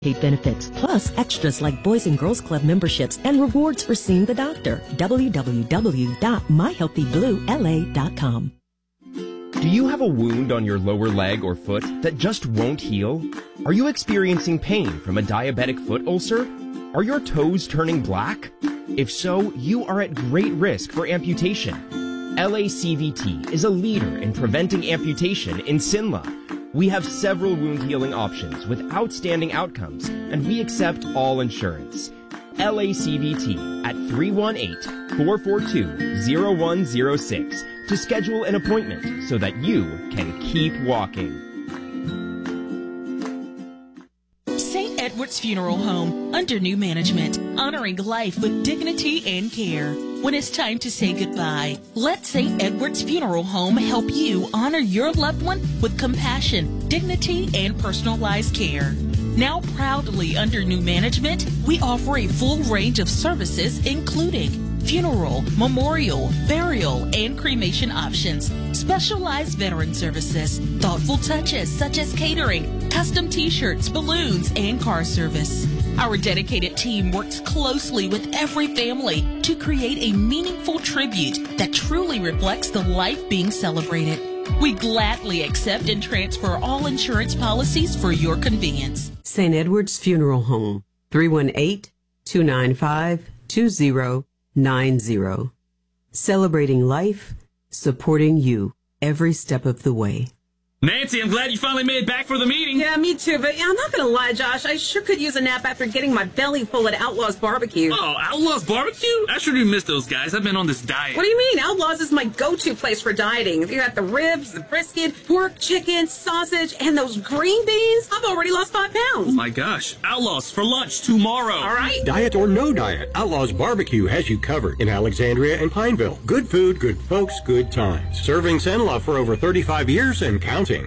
Paid benefits, plus extras like Boys and Girls Club memberships and rewards for seeing the doctor. www.myhealthybluela.com. Do you have a wound on your lower leg or foot that just won't heal? Are you experiencing pain from a diabetic foot ulcer? Are your toes turning black? If so, you are at great risk for amputation. LACVT is a leader in preventing amputation in Sinla. We have several wound healing options with outstanding outcomes, and we accept all insurance. LACVT at 318-442-0106 to schedule an appointment so that you can keep walking. St. Edward's Funeral Home, under new management, honoring life with dignity and care. When it's time to say goodbye, let St. Edward's Funeral Home help you honor your loved one with compassion, dignity, and personalized care. Now proudly under new management, we offer a full range of services including funeral, memorial, burial, and cremation options, specialized veteran services, thoughtful touches such as catering, custom t-shirts, balloons, and car service. Our dedicated team works closely with every family to create a meaningful tribute that truly reflects the life being celebrated. We gladly accept and transfer all insurance policies for your convenience. St. Edward's Funeral Home, 318-295-2090. Celebrating life, supporting you every step of the way. Nancy, I'm glad you finally made it back for the meeting. Yeah, me too, but I'm not going to lie, Josh. I sure could use a nap after getting my belly full at Outlaws Barbecue. Oh, Outlaws Barbecue? I sure do miss those guys. I've been on this diet. What do you mean? Outlaws is my go-to place for dieting. You got the ribs, the brisket, pork, chicken, sausage, and those green beans. I've already lost 5 pounds. Oh my gosh. Outlaws for lunch tomorrow. All right. Diet or no diet, Outlaws Barbecue has you covered in Alexandria and Pineville. Good food, good folks, good times. Serving Cenla for over 35 years and counting.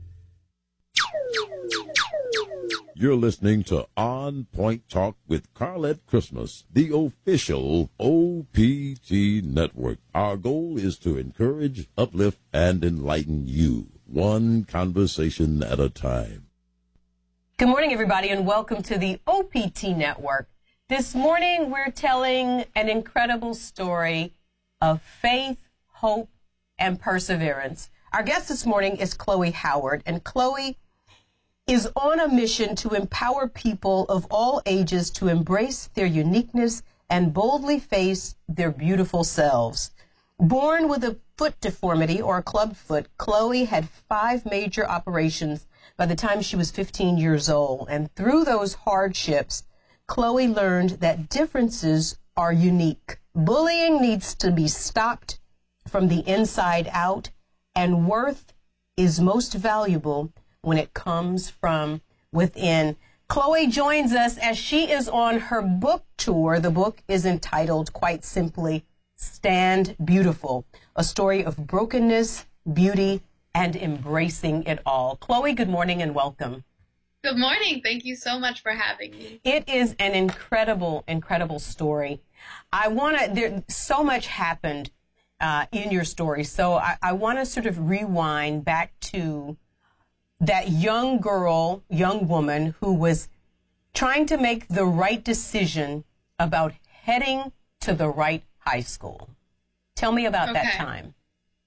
You're listening to On Point Talk with Carlette Christmas, the official OPT network. Our goal is to encourage, uplift, and enlighten you, one conversation at a time. Good morning, everybody, and welcome to the OPT network. This morning, we're telling an incredible story of faith, hope, and perseverance. Our guest this morning is Chloe Howard, and Chloe is on a mission to empower people of all ages to embrace their uniqueness and boldly face their beautiful selves. Born with a foot deformity or a club foot, Chloe had 5 major operations by the time she was 15 years old. And through those hardships, Chloe learned that differences are unique. Bullying needs to be stopped from the inside out, and worth is most valuable when it comes from within. Chloe joins us as she is on her book tour. The book is entitled, quite simply, Stand Beautiful, a story of brokenness, beauty, and embracing it all. Chloe, good morning and welcome. Good morning. Thank you so much for having me. It is an incredible, incredible story. So much happened in your story. So I want to sort of rewind back to that young girl, young woman who was trying to make the right decision about heading to the right high school. Tell me about that time.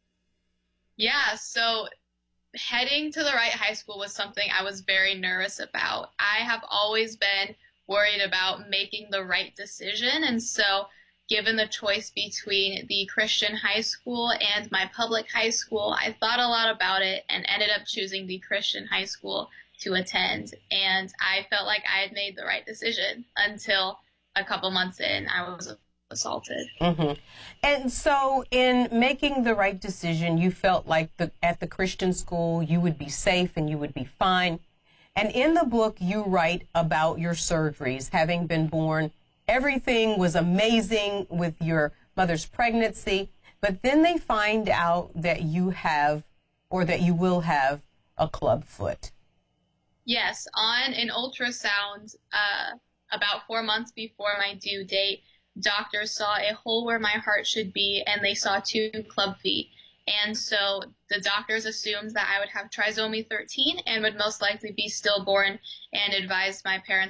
Yeah, so heading to the right high school was something I was very nervous about. I have always been worried about making the right decision, and so given the choice between the Christian high school and my public high school, I thought a lot about it and ended up choosing the Christian high school to attend. And I felt like I had made the right decision until a couple months in, I was assaulted. Mm-hmm. And so in making the right decision, you felt like at the Christian school, you would be safe and you would be fine. And in the book, you write about your surgeries, having been born. Everything was amazing with your mother's pregnancy, but then they find out that you have, or that you will have, a club foot. Yes, on an ultrasound about 4 months before my due date, doctors saw a hole where my heart should be, and they saw 2 club feet. And so the doctors assumed that I would have trisomy 13 and would most likely be stillborn, and advised my parents